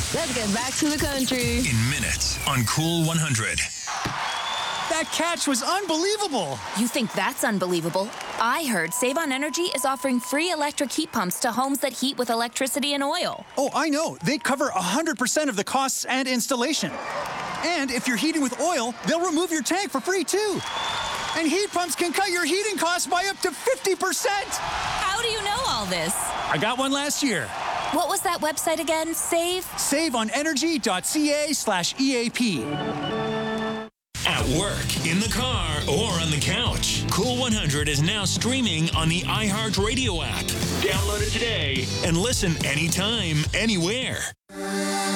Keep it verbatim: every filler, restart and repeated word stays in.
Let's get back to the country. In minutes on Cool one hundred. That catch was unbelievable. You think that's unbelievable? I heard Save on Energy is offering free electric heat pumps to homes that heat with electricity and oil. Oh, I know. They cover one hundred percent of the costs and installation. And if you're heating with oil, they'll remove your tank for free, too. And heat pumps can cut your heating costs by up to fifty percent. How do you know all this? I got one last year. What was that website again? Save? saveonenergy.ca slash EAP. At work, in the car, or on the couch. Cool one hundred is now streaming on the iHeartRadio app. Download it today and listen anytime, anywhere.